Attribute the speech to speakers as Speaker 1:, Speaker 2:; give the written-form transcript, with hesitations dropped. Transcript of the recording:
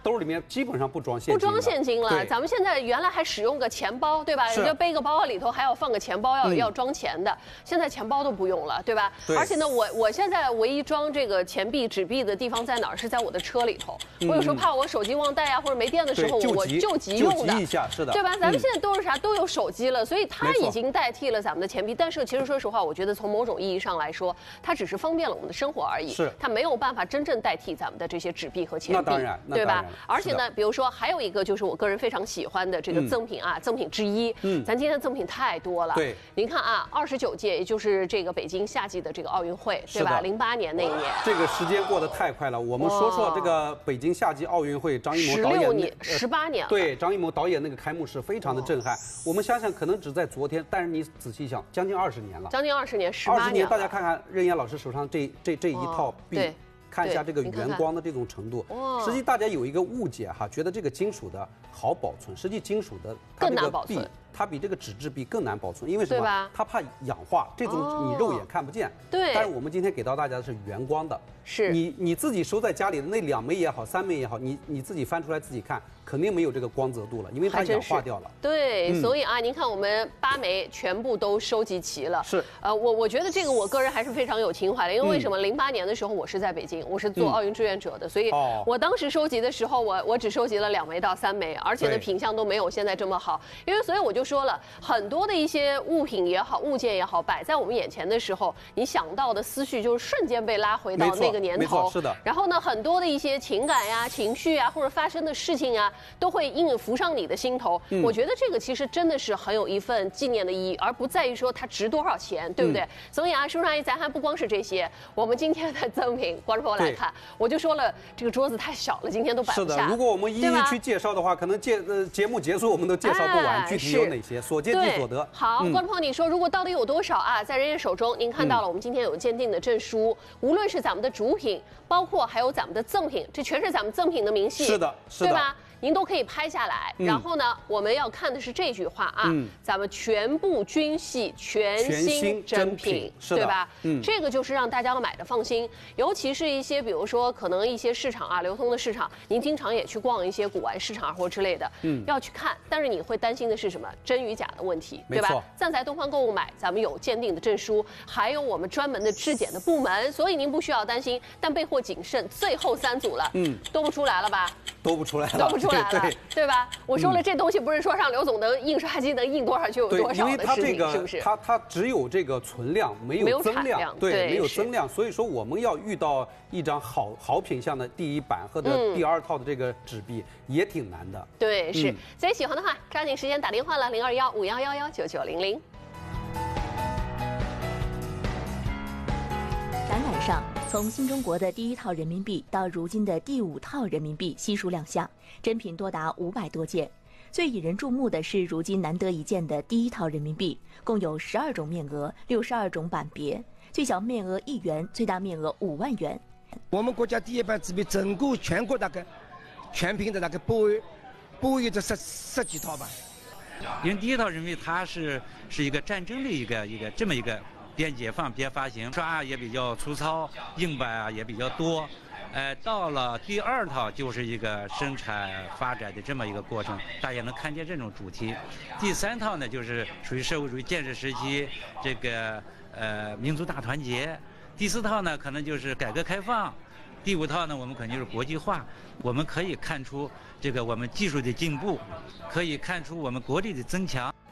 Speaker 1: 兜里面基本上不装现金，
Speaker 2: 不装现金了。咱们现在原来还使用个钱包，对吧？就背个包里头还要放个钱包，要装钱的。现在钱包都不用了，对吧？而且呢，我现在唯一装这个钱币、纸币的地方在哪儿？是在我的车里头。我有时候怕我手机忘带啊，或者没电的时候，我救急用的，
Speaker 1: 一下是的，
Speaker 2: 对吧？咱们现在都是啥？都有手机了，所以它已经代替了咱们的钱币。但是其实说实话，我觉得从某种意义上来说，它只是方便了我们的生活而已。
Speaker 1: 是，
Speaker 2: 它没有办法真正代替咱们的这些纸币和钱币。
Speaker 1: 那当然，
Speaker 2: 对吧？而且呢，比如说还有一个就是我个人非常喜欢的这个赠品啊，赠品之一。咱今天赠品太多了。
Speaker 1: 对，
Speaker 2: 您看啊，29届，也就是这个北京夏季的这个奥运会，对吧？08年那一年。
Speaker 1: 这个时间过得太快了。我们说说这个北京夏季奥运会，张艺谋导演
Speaker 2: 18年了。
Speaker 1: 对，张艺谋导演那个开幕式非常的震撼。我们想想，可能只在昨天，但是你仔细想，将近20年了。
Speaker 2: 将近20年，18年。
Speaker 1: 大家看看任岩老师手上这一套币。看一下这个圆光的这种程度，实际大家有一个误解哈，觉得这个金属的好保存，实际金属的
Speaker 2: 更难保存，
Speaker 1: 它比这个纸质币更难保存，因为什么？它怕氧化，这种你肉眼看不见。
Speaker 2: 对。
Speaker 1: 但是我们今天给到大家的是圆光的，
Speaker 2: 是
Speaker 1: 你自己收在家里的那2枚也好，3枚也好，你自己翻出来自己看，肯定没有这个光泽度了，因为它氧化掉了。
Speaker 2: 对，所以啊，您看我们8枚全部都收集齐了。
Speaker 1: 是。
Speaker 2: 我觉得这个我个人还是非常有情怀的，因为为什么？08年的时候我是在北京，我是做奥运志愿者的，所以我当时收集的时候，我只收集了2枚到3枚，而且呢品相都没有现在这么好。因为所以我就说了，很多的一些物品也好，物件也好，摆在我们眼前的时候，你想到的思绪就是瞬间被拉回到那个年头。
Speaker 1: 是的。
Speaker 2: 然后呢，很多的一些情感呀、情绪啊，或者发生的事情啊，都会隐隐浮上你的心头。我觉得这个其实真的是很有一份纪念的意义，而不在于说它值多少钱，对不对？所以啊，叔叔阿姨，咱还不光是这些，我们今天的赠品，观众朋友来看，我就说了，这个桌子太小了，今天都摆不下。
Speaker 1: 是的，如果我们一一去介绍的话，可能节目结束我们都介绍不完，具体有哪些，所见即所得。
Speaker 2: 好，观众朋友，你说如果到底有多少啊？在人家手中，您看到了，我们今天有鉴定的证书，无论是咱们的主品，包括还有咱们的赠品，这全是咱们赠品的明细，
Speaker 1: 是的，
Speaker 2: 对吧？您都可以拍下来，然后呢，我们要看的是这句话啊，咱们全部均系全新真品，对吧？这个就是让大家买的放心，尤其是一些比如说可能一些市场啊，流通的市场，您经常也去逛一些古玩市场或之类的，要去看，但是你会担心的是什么？真与假的问题，对吧？站在东方购物买，咱们有鉴定的证书，还有我们专门的质检的部门，所以您不需要担心。但备货谨慎，最后3组了，多不出来了吧？
Speaker 1: 都不出来了，
Speaker 2: 都不出来了，对吧？我说了，这东西不是说让刘总的印刷机能印多少就有多少的事情，是不是？
Speaker 1: 它只有这个存量，没有增量，对，没有增量。所以说，我们要遇到一张好品相的第1版或者第2套的这个纸币，也挺难的。
Speaker 2: 对，是。所以喜欢的话，抓紧时间打电话了，0215119900。
Speaker 3: 展览上，从新中国的第1套人民币到如今的第5套人民币悉数亮相，珍品多达500多件。最引人注目的是如今难得一见的第1套人民币，共有12种面额、62种版别，最小面额1元，最大面额5万元。
Speaker 4: 我们国家第1版纸币整个全国大概全凭的大概不有这十几套吧。
Speaker 5: 因为第1套人民币它是一个战争的一个这么一个。边解放边发行，刷也比较粗糙，硬板啊也比较多，到了第2套就是一个生产发展的这么一个过程，大家能看见这种主题。第3套呢，就是属于社会主义建设时期这个民族大团结。第4套呢，可能就是改革开放。第5套呢，我们可能就是国际化。我们可以看出这个我们技术的进步，可以看出我们国力的增强。